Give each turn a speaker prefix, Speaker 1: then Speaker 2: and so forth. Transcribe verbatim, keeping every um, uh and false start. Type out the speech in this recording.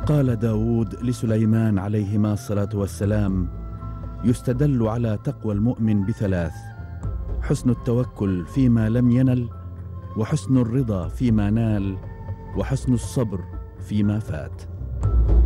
Speaker 1: قال داود لسليمان عليهما الصلاة والسلام: يستدل على تقوى المؤمن بثلاث: حسن التوكل فيما لم ينل، وحسن الرضا فيما نال، وحسن الصبر فيما فات.